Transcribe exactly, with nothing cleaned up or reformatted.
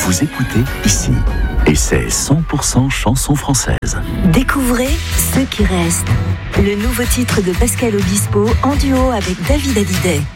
vous écoutez ici. Et c'est cent pour cent chanson française. Découvrez Ceux qui restent. Le nouveau titre de Pascal Obispo en duo avec David Hallyday.